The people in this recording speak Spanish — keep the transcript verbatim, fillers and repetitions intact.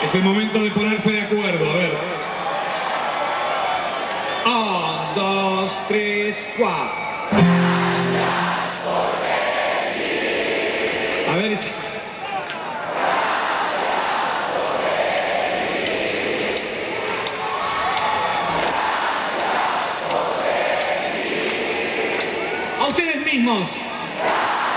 Es el momento de ponerse de acuerdo, a ver. Un, dos, tres, cuatro. A ver, es... A ustedes mismos.